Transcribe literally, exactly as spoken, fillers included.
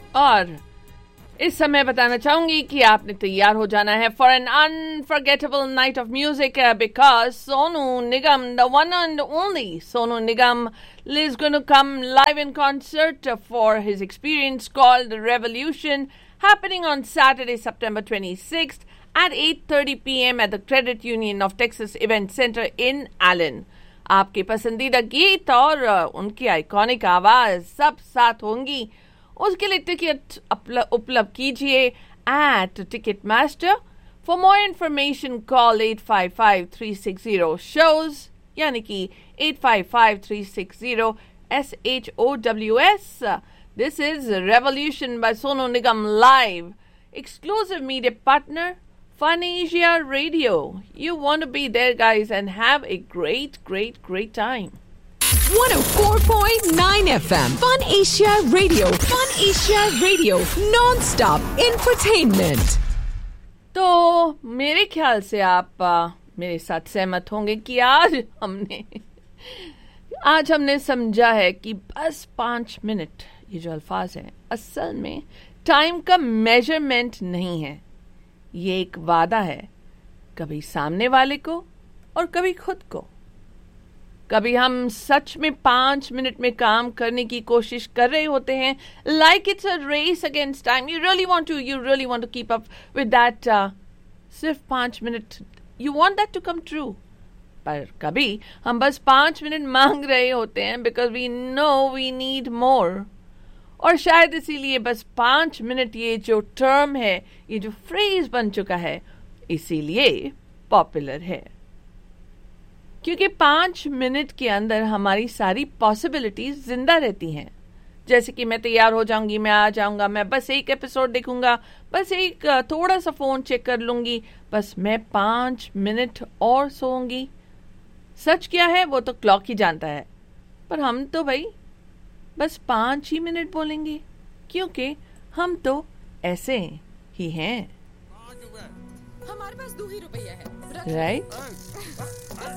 और इस समय बताना चाहूंगी कि आपने तैयार हो जाना है for an unforgettable night of music because Sonu Nigam, the one and only Sonu Nigam, is going to come live in concert for his experience called Revolution, happening on Saturday, September twenty-sixth at eight thirty p.m. at the Credit Union of Texas Event Center in Allen. आपके पसंदीदा गीत और उनकी iconic आवाज सब साथ होंगी. उसके लिए टिकट उपलब्ध कीजिए eight ticket master. For more information call at five five three six zero shows, यानी कि eight five five three six zero S H O W S. This is revolution bye Sonu Nigam live. Exclusive media partner, Fun Asia Radio. You want to be there, guys, and have a great, great, great time. one oh four point nine F M. Fun Asia Radio. Fun Asia Radio. Non-stop entertainment. तो मेरे ख्याल से आप आ, मेरे साथ सहमत होंगे कि आज हमने आज हमने समझा है कि बस पाँच मिनट ये जो अल्फाज हैं असल में टाइम का मेजरमेंट नहीं है. ये एक वादा है, कभी सामने वाले को और कभी खुद को. कभी हम सच में पांच मिनट में काम करने की कोशिश कर रहे होते हैं, like it's a race against time. You really want to you really want to keep up with that. सिर्फ पांच minute, you want that to come true. पर कभी हम बस पांच मिनट मांग रहे होते हैं because we know we need more. और शायद इसीलिए बस पांच मिनट ये जो टर्म है, ये जो फ्रेज बन चुका है, इसीलिए पॉपुलर है. क्योंकि पांच मिनट के अंदर हमारी सारी पॉसिबिलिटीज जिंदा रहती हैं. जैसे कि मैं तैयार हो जाऊंगी, मैं आ जाऊंगा, मैं बस एक एपिसोड देखूंगा, बस एक थोड़ा सा फोन चेक कर लूंगी, बस मैं पांच मिनट और सोऊंगी. सच क्या है वो तो क्लॉक ही जानता है, पर हम तो भाई बस पांच ही मिनट बोलेंगे, क्योंकि हम तो ऐसे ही हैं. हमारे पास दो ही रुपया है, राइट?